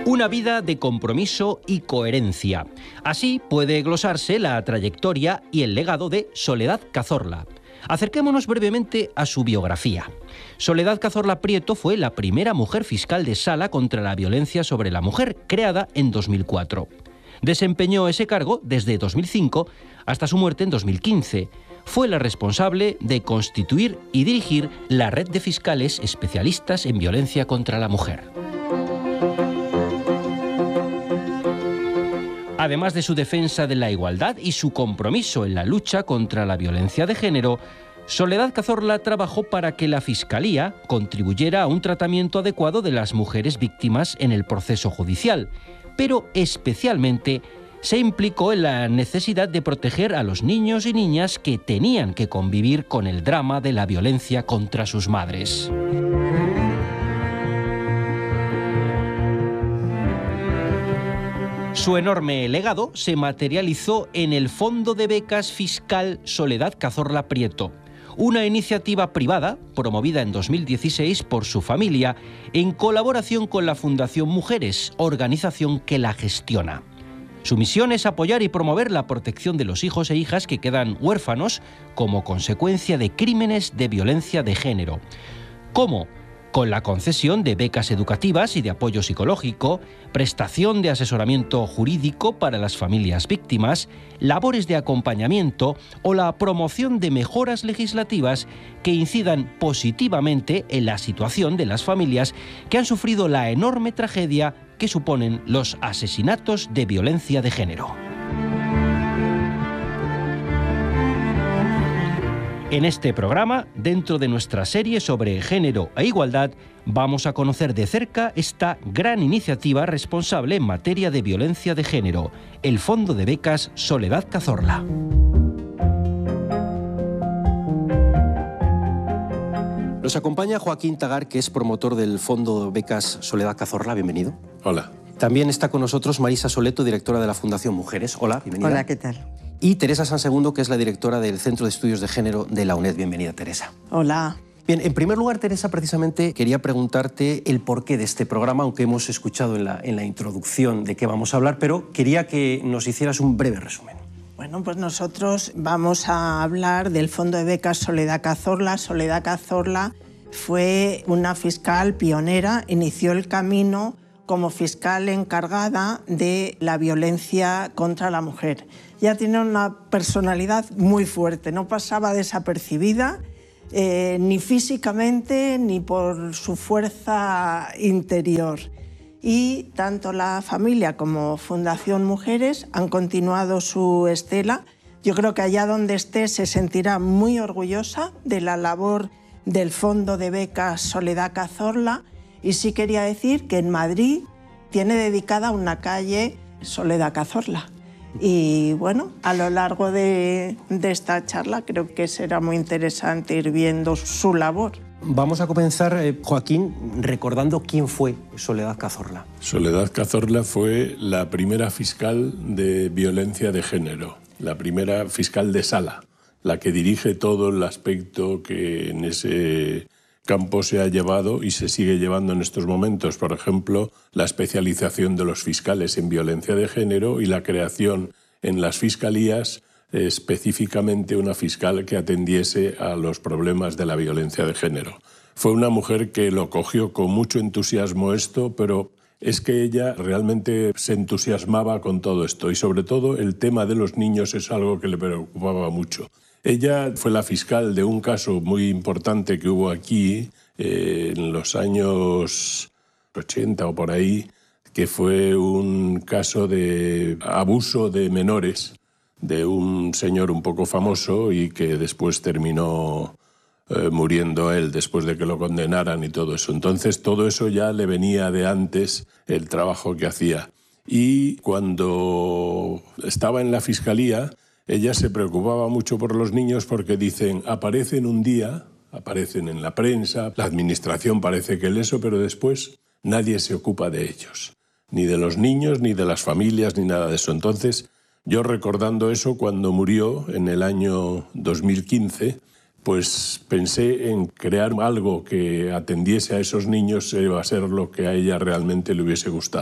Una vida de compromiso y coherencia. Así puede glosarse la trayectoria y el legado de Soledad Cazorla. Acerquémonos brevemente a su biografía. Soledad Cazorla Prieto fue la primera mujer fiscal de sala contra la violencia sobre la mujer, creada en 2004. Desempeñó ese cargo desde 2005 hasta su muerte en 2015. Fue la responsable de constituir y dirigir la red de fiscales especialistas en violencia contra la mujer. Además de su defensa de la igualdad y su compromiso en la lucha contra la violencia de género, Soledad Cazorla trabajó para que la Fiscalía contribuyera a un tratamiento adecuado de las mujeres víctimas en el proceso judicial, pero especialmente se implicó en la necesidad de proteger a los niños y niñas que tenían que convivir con el drama de la violencia contra sus madres. Su enorme legado se materializó en el Fondo de Becas Fiscal Soledad Cazorla Prieto, una iniciativa privada promovida en 2016 por su familia en colaboración con la Fundación Mujeres, organización que la gestiona. Su misión es apoyar y promover la protección de los hijos e hijas que quedan huérfanos como consecuencia de crímenes de violencia de género. ¿Cómo? Con la concesión de becas educativas y de apoyo psicológico, prestación de asesoramiento jurídico para las familias víctimas, labores de acompañamiento o la promoción de mejoras legislativas que incidan positivamente en la situación de las familias que han sufrido la enorme tragedia que suponen los asesinatos de violencia de género. En este programa, dentro de nuestra serie sobre género e igualdad, vamos a conocer de cerca esta gran iniciativa responsable en materia de violencia de género, el Fondo de Becas Soledad Cazorla. Nos acompaña Joaquín Tagar, que es promotor del Fondo de Becas Soledad Cazorla. Bienvenido. Hola. También está con nosotros Marisa Soleto, directora de la Fundación Mujeres. Hola, bienvenida. Hola, ¿qué tal? Y Teresa Sansegundo, que es la directora del Centro de Estudios de Género de la UNED. Bienvenida, Teresa. Hola. Bien, en primer lugar, Teresa, precisamente quería preguntarte el porqué de este programa, aunque hemos escuchado en la introducción de qué vamos a hablar, pero quería que nos hicieras un breve resumen. Bueno, pues nosotros vamos a hablar del Fondo de Becas Soledad Cazorla. Soledad Cazorla fue una fiscal pionera, inició el camino como fiscal encargada de la violencia contra la mujer. Ella tiene una personalidad muy fuerte, no pasaba desapercibida ni físicamente ni por su fuerza interior. Y tanto la familia como Fundación Mujeres han continuado su estela. Yo creo que allá donde esté se sentirá muy orgullosa de la labor del Fondo de Becas Soledad Cazorla. Y sí quería decir que en Madrid tiene dedicada una calle Soledad Cazorla. Y bueno, a lo largo de esta charla creo que será muy interesante ir viendo su labor. Vamos a comenzar, Joaquín, recordando quién fue Soledad Cazorla. Soledad Cazorla fue la primera fiscal de violencia de género, la primera fiscal de sala, la que dirige todo el aspecto que en ese campo se ha llevado y se sigue llevando en estos momentos. Por ejemplo, la especialización de los fiscales en violencia de género y la creación en las fiscalías específicamente una fiscal que atendiese a los problemas de la violencia de género. Fue una mujer que lo cogió con mucho entusiasmo esto, pero es que ella realmente se entusiasmaba con todo esto y sobre todo el tema de los niños es algo que le preocupaba mucho. Ella fue la fiscal de un caso muy importante que hubo aquí en los años 80 o por ahí, que fue un caso de abuso de menores de un señor un poco famoso y que después terminó muriendo él después de que lo condenaran y todo eso. Entonces todo eso ya le venía de antes el trabajo que hacía. Y cuando estaba en la fiscalía, ella se preocupaba mucho por los niños porque dicen, aparecen un día, aparecen en la prensa, la administración parece que eso, pero después nadie se ocupa de ellos, ni de los niños, ni de las familias, ni nada de eso. Entonces, yo recordando eso, cuando murió en el año 2015, pues pensé en crear algo que atendiese a esos niños, iba a ser lo que a ella realmente le hubiese gustado.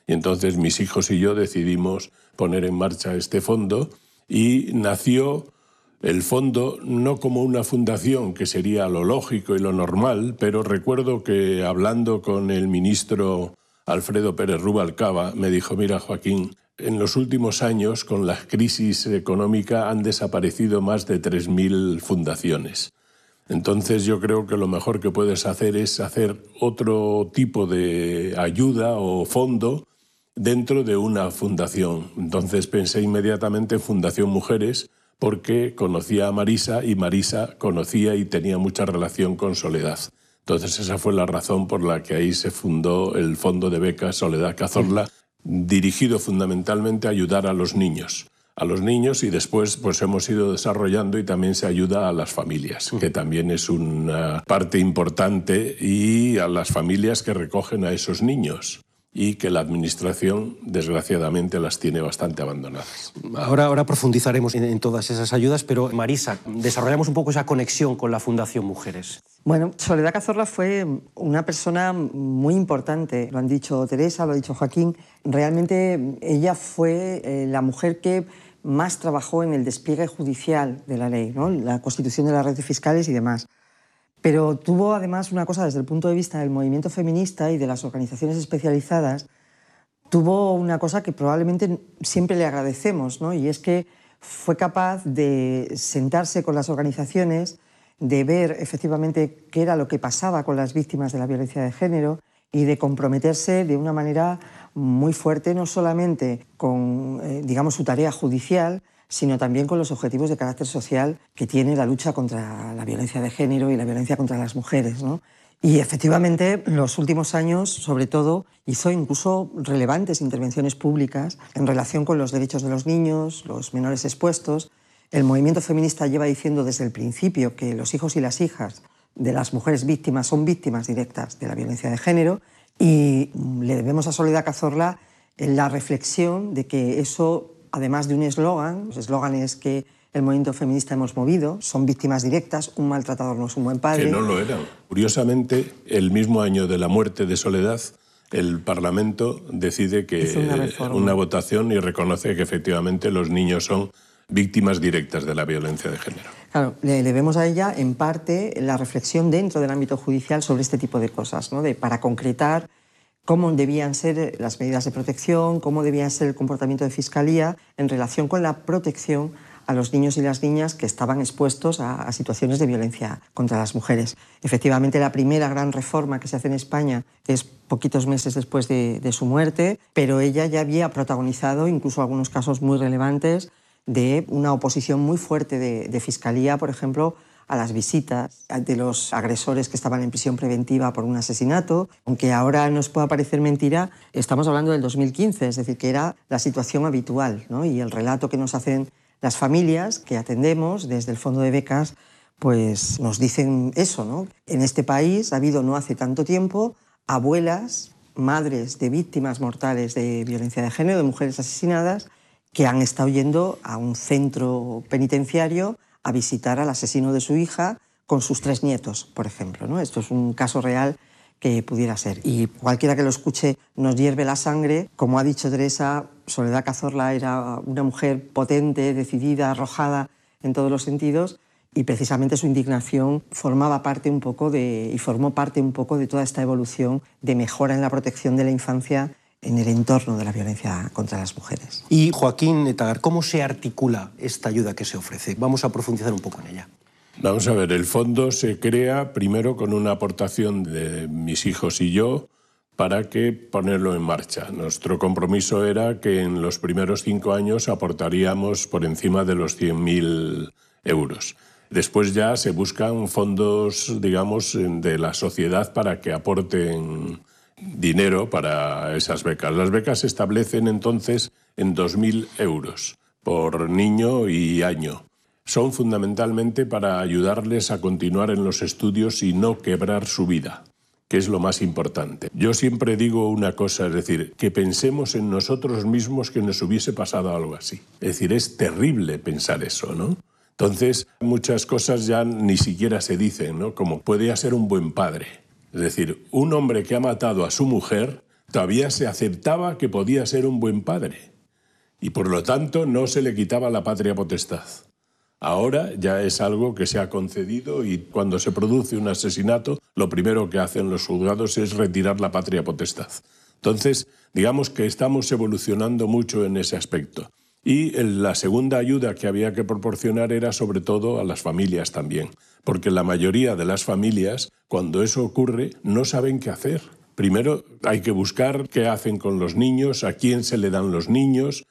Y entonces mis hijos y yo decidimos poner en marcha este fondo y nació el fondo no como una fundación, que sería lo lógico y lo normal, pero recuerdo que hablando con el ministro Alfredo Pérez Rubalcaba, me dijo: mira, Joaquín, en los últimos años, con la crisis económica, han desaparecido más de 3.000 fundaciones. Entonces yo creo que lo mejor que puedes hacer es hacer otro tipo de ayuda o fondo dentro de una fundación. Entonces pensé inmediatamente en Fundación Mujeres, porque conocía a Marisa y Marisa conocía y tenía mucha relación con Soledad. Entonces esa fue la razón por la que ahí se fundó el Fondo de Becas Soledad Cazorla, dirigido fundamentalmente a ayudar a los niños. Y después pues hemos ido desarrollando y también se ayuda a las familias, que también es una parte importante, y a las familias que recogen a esos niños y que la administración, desgraciadamente, las tiene bastante abandonadas. Ahora profundizaremos en todas esas ayudas, pero Marisa, desarrollamos un poco esa conexión con la Fundación Mujeres. Bueno, Soledad Cazorla fue una persona muy importante, lo han dicho Teresa, lo ha dicho Joaquín. Realmente ella fue la mujer que más trabajó en el despliegue judicial de la ley, ¿no? La constitución de la red de fiscales y demás. Pero tuvo además una cosa desde el punto de vista del movimiento feminista y de las organizaciones especializadas, tuvo una cosa que probablemente siempre le agradecemos, ¿no? Y es que fue capaz de sentarse con las organizaciones, de ver efectivamente qué era lo que pasaba con las víctimas de la violencia de género y de comprometerse de una manera muy fuerte, no solamente con digamos, su tarea judicial, sino también con los objetivos de carácter social que tiene la lucha contra la violencia de género y la violencia contra las mujeres, ¿no? Y efectivamente, en los últimos años, sobre todo, hizo incluso relevantes intervenciones públicas en relación con los derechos de los niños, los menores expuestos. El movimiento feminista lleva diciendo desde el principio que los hijos y las hijas de las mujeres víctimas son víctimas directas de la violencia de género, y le debemos a Soledad Cazorla la reflexión de que eso, además de un eslogan, los eslóganes que el movimiento feminista hemos movido, son víctimas directas, un maltratador no es un buen padre. Que no lo eran. Curiosamente, el mismo año de la muerte de Soledad, el Parlamento decide que una votación y reconoce que efectivamente los niños son víctimas directas de la violencia de género. Claro, le debemos a ella, en parte, la reflexión dentro del ámbito judicial sobre este tipo de cosas, ¿no? Para concretar cómo debían ser las medidas de protección, cómo debía ser el comportamiento de Fiscalía en relación con la protección a los niños y las niñas que estaban expuestos a situaciones de violencia contra las mujeres. Efectivamente, la primera gran reforma que se hace en España es poquitos meses después de su muerte, pero ella ya había protagonizado incluso algunos casos muy relevantes de una oposición muy fuerte de Fiscalía, por ejemplo, a las visitas de los agresores que estaban en prisión preventiva por un asesinato. Aunque ahora nos pueda parecer mentira, estamos hablando del 2015, es decir, que era la situación habitual, ¿no? Y el relato que nos hacen las familias que atendemos desde el Fondo de Becas, pues nos dicen eso, ¿no? En este país ha habido no hace tanto tiempo abuelas, madres de víctimas mortales de violencia de género, de mujeres asesinadas, que han estado yendo a un centro penitenciario a visitar al asesino de su hija con sus 3 nietos, por ejemplo, ¿no? Esto es un caso real que pudiera ser. Y cualquiera que lo escuche nos hierve la sangre. Como ha dicho Teresa, Soledad Cazorla era una mujer potente, decidida, arrojada en todos los sentidos, y precisamente su indignación formaba parte un poco y formó parte un poco de toda esta evolución de mejora en la protección de la infancia en el entorno de la violencia contra las mujeres. Y Joaquín Etagar, ¿cómo se articula esta ayuda que se ofrece? Vamos a profundizar un poco en ella. Vamos a ver, el fondo se crea primero con una aportación de mis hijos y yo para que ponerlo en marcha. Nuestro compromiso era que en los primeros 5 años aportaríamos por encima de los 100.000 euros. Después ya se buscan fondos, digamos, de la sociedad para que aporten dinero para esas becas. Las becas se establecen entonces en 2.000 euros por niño y año. Son fundamentalmente para ayudarles a continuar en los estudios y no quebrar su vida, que es lo más importante. Yo siempre digo una cosa, es decir, que pensemos en nosotros mismos que nos hubiese pasado algo así. Es decir, es terrible pensar eso, ¿no? Entonces, muchas cosas ya ni siquiera se dicen, ¿no? Como podría ser un buen padre. Es decir, un hombre que ha matado a su mujer todavía se aceptaba que podía ser un buen padre y por lo tanto no se le quitaba la patria potestad. Ahora ya es algo que se ha concedido y cuando se produce un asesinato, lo primero que hacen los juzgados es retirar la patria potestad. Entonces, digamos que estamos evolucionando mucho en ese aspecto. Y la segunda ayuda que había que proporcionar era sobre todo a las familias también, porque la mayoría de las familias, cuando eso ocurre, no saben qué hacer. Primero hay que buscar qué hacen con los niños, a quién se le dan los niños,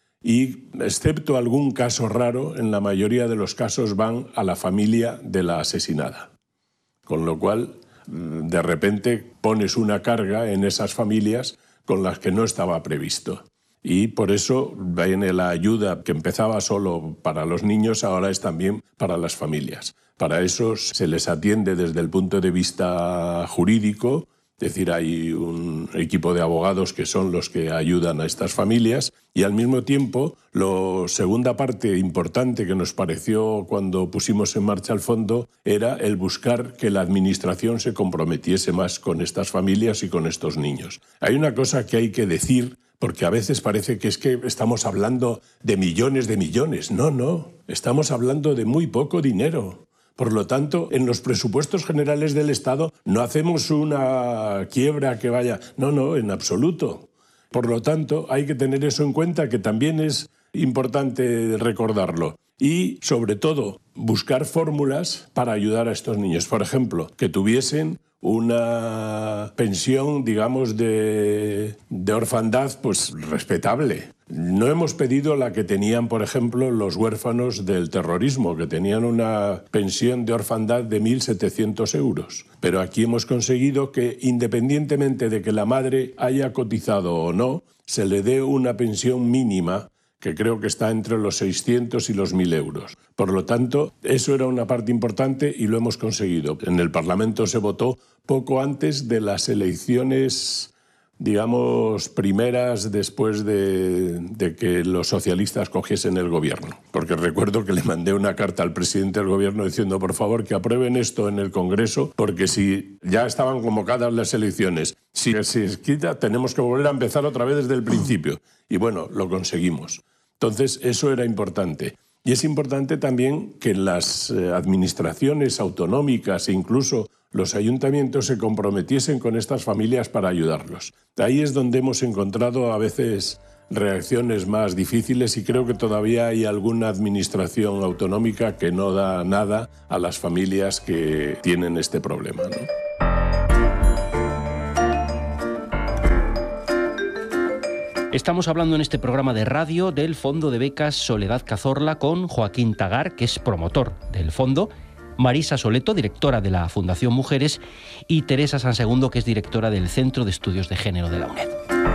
y excepto algún caso raro, en la mayoría de los casos van a la familia de la asesinada. Con lo cual, de repente pones una carga en esas familias con las que no estaba previsto. Y por eso viene la ayuda que empezaba solo para los niños, ahora es también para las familias. Para eso se les atiende desde el punto de vista jurídico, es decir, hay un equipo de abogados que son los que ayudan a estas familias y al mismo tiempo la segunda parte importante que nos pareció cuando pusimos en marcha el fondo era el buscar que la administración se comprometiese más con estas familias y con estos niños. Hay una cosa que hay que decir, porque a veces parece que es que estamos hablando de millones. No, estamos hablando de muy poco dinero. Por lo tanto, en los presupuestos generales del Estado no hacemos una quiebra que vaya... No, en absoluto. Por lo tanto, hay que tener eso en cuenta, que también es importante recordarlo. Y, sobre todo, buscar fórmulas para ayudar a estos niños. Por ejemplo, que tuviesen una pensión, digamos, de orfandad, pues respetable. No hemos pedido la que tenían, por ejemplo, los huérfanos del terrorismo, que tenían una pensión de orfandad de 1.700 euros. Pero aquí hemos conseguido que, independientemente de que la madre haya cotizado o no, se le dé una pensión mínima que creo que está entre los 600 y los 1.000 euros. Por lo tanto, eso era una parte importante y lo hemos conseguido. En el Parlamento se votó poco antes de las elecciones, digamos, primeras después de que los socialistas cogiesen el gobierno. Porque recuerdo que le mandé una carta al presidente del gobierno diciendo, por favor, que aprueben esto en el Congreso, porque si ya estaban convocadas las elecciones, si se quita, tenemos que volver a empezar otra vez desde el principio. Y bueno, lo conseguimos. Entonces, eso era importante. Y es importante también que las administraciones autonómicas e incluso los ayuntamientos se comprometiesen con estas familias para ayudarlos. Ahí es donde hemos encontrado a veces reacciones más difíciles y creo que todavía hay alguna administración autonómica que no da nada a las familias que tienen este problema, ¿no? Estamos hablando en este programa de radio del Fondo de Becas Soledad Cazorla con Joaquín Tagar, que es promotor del fondo, Marisa Soleto, directora de la Fundación Mujeres, y Teresa Sansegundo, que es directora del Centro de Estudios de Género de la UNED.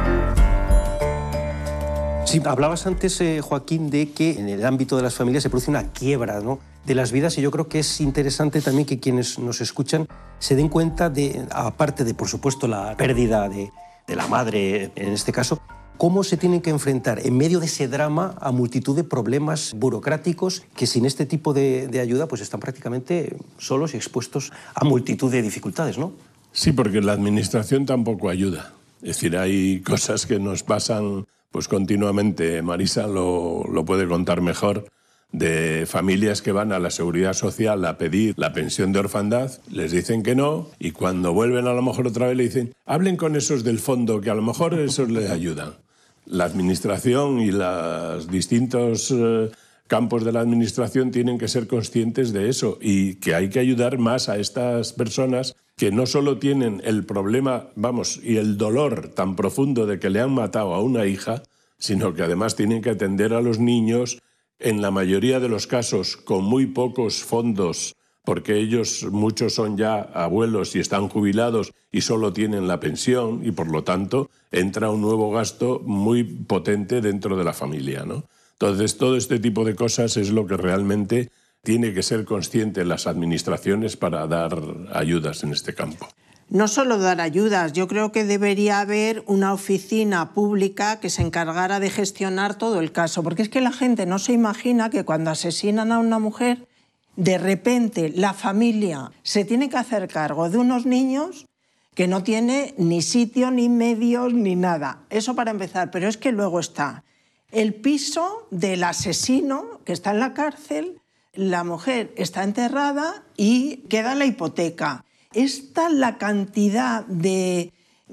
Sí, hablabas antes, Joaquín, de que en el ámbito de las familias se produce una quiebra, ¿no?, de las vidas, y yo creo que es interesante también que quienes nos escuchan se den cuenta de, aparte de, por supuesto, la pérdida de la madre, en este caso, cómo se tienen que enfrentar en medio de ese drama a multitud de problemas burocráticos que sin este tipo de ayuda pues están prácticamente solos y expuestos a multitud de dificultades, ¿no? Sí, porque la administración tampoco ayuda. Es decir, hay cosas que nos pasan pues continuamente. Marisa lo puede contar mejor, de familias que van a la Seguridad Social a pedir la pensión de orfandad, les dicen que no, y cuando vuelven a lo mejor otra vez le dicen, hablen con esos del fondo, que a lo mejor esos les ayudan. La administración y los distintos campos de la administración tienen que ser conscientes de eso y que hay que ayudar más a estas personas que no solo tienen el problema, y el dolor tan profundo de que le han matado a una hija, sino que además tienen que atender a los niños, en la mayoría de los casos con muy pocos fondos, porque muchos son ya abuelos y están jubilados y solo tienen la pensión y por lo tanto entra un nuevo gasto muy potente dentro de la familia, ¿no? Entonces todo este tipo de cosas es lo que realmente tiene que ser consciente las administraciones para dar ayudas en este campo. No solo dar ayudas, yo creo que debería haber una oficina pública que se encargara de gestionar todo el caso, porque es que la gente no se imagina que cuando asesinan a una mujer, de repente la familia se tiene que hacer cargo de unos niños que no tiene ni sitio, ni medios, ni nada. Eso para empezar, pero es que luego está el piso del asesino que está en la cárcel, la mujer está enterrada y queda la hipoteca. Esta la cantidad de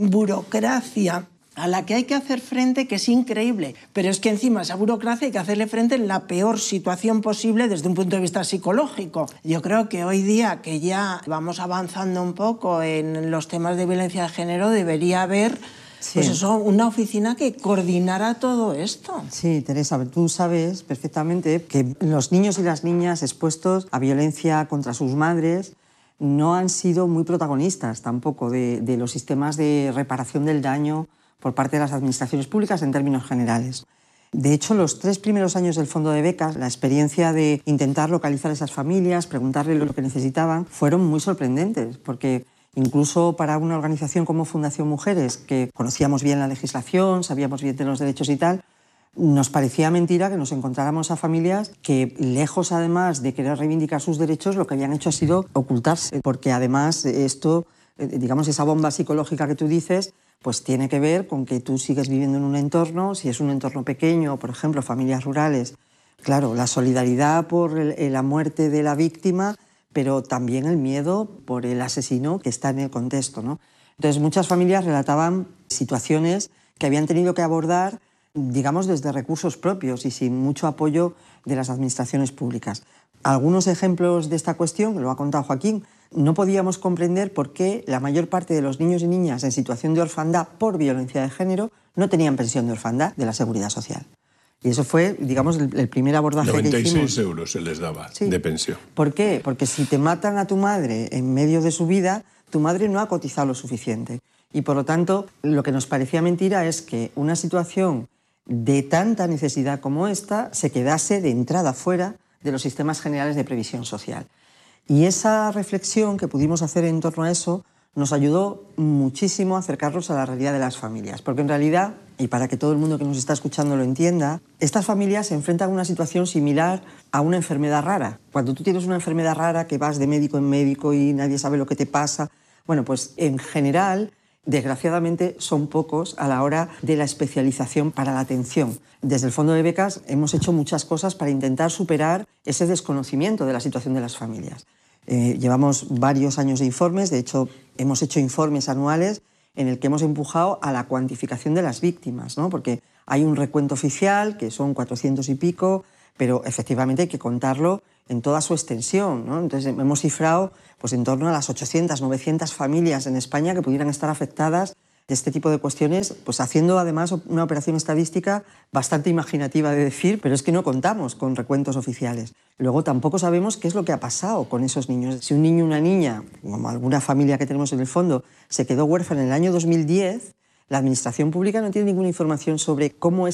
burocracia a la que hay que hacer frente, que es increíble, pero es que encima esa burocracia hay que hacerle frente en la peor situación posible desde un punto de vista psicológico. Yo creo que hoy día, que ya vamos avanzando un poco en los temas de violencia de género, debería haber pues eso, una oficina que coordinara todo esto. Sí, Teresa, tú sabes perfectamente que los niños y las niñas expuestos a violencia contra sus madres no han sido muy protagonistas tampoco de los sistemas de reparación del daño por parte de las administraciones públicas en términos generales. De hecho, los 3 primeros años del Fondo de Becas, la experiencia de intentar localizar a esas familias, preguntarles lo que necesitaban, fueron muy sorprendentes, porque incluso para una organización como Fundación Mujeres, que conocíamos bien la legislación, sabíamos bien de los derechos y tal, nos parecía mentira que nos encontráramos a familias que, lejos además de querer reivindicar sus derechos, lo que habían hecho ha sido ocultarse, porque además esto, digamos, esa bomba psicológica que tú dices, pues tiene que ver con que tú sigues viviendo en un entorno, si es un entorno pequeño, por ejemplo, familias rurales, claro, la solidaridad por la muerte de la víctima, pero también el miedo por el asesino que está en el contexto, ¿no? Entonces, muchas familias relataban situaciones que habían tenido que abordar, digamos, desde recursos propios y sin mucho apoyo de las administraciones públicas. Algunos ejemplos de esta cuestión, que lo ha contado Joaquín, no podíamos comprender por qué la mayor parte de los niños y niñas en situación de orfandad por violencia de género no tenían pensión de orfandad de la Seguridad Social. Y eso fue, digamos, el primer abordaje que hicimos. 96 euros se les daba de pensión. ¿Por qué? Porque si te matan a tu madre en medio de su vida, tu madre no ha cotizado lo suficiente. Y por lo tanto, lo que nos parecía mentira es que una situación de tanta necesidad como esta se quedase de entrada fuera de los sistemas generales de previsión social. Y esa reflexión que pudimos hacer en torno a eso nos ayudó muchísimo a acercarnos a la realidad de las familias. Porque en realidad, y para que todo el mundo que nos está escuchando lo entienda, estas familias se enfrentan a una situación similar a una enfermedad rara. Cuando tú tienes una enfermedad rara que vas de médico en médico y nadie sabe lo que te pasa, bueno, pues en general, desgraciadamente, son pocos a la hora de la especialización para la atención. Desde el Fondo de Becas hemos hecho muchas cosas para intentar superar ese desconocimiento de la situación de las familias. Llevamos varios años de informes, de hecho hemos hecho informes anuales en el que hemos empujado a la cuantificación de las víctimas, ¿no? Porque hay un recuento oficial, que son 400 y pico, pero efectivamente hay que contarlo en toda su extensión, ¿no? Entonces hemos cifrado pues, en torno a las 800, 900 familias en España que pudieran estar afectadas de este tipo de cuestiones, pues haciendo además una operación estadística bastante imaginativa de decir, pero es que no contamos con recuentos oficiales. Luego tampoco sabemos qué es lo que ha pasado con esos niños. Si un niño o una niña, como alguna familia que tenemos en el fondo, se quedó huérfana en el año 2010, la administración pública no tiene ninguna información sobre cómo es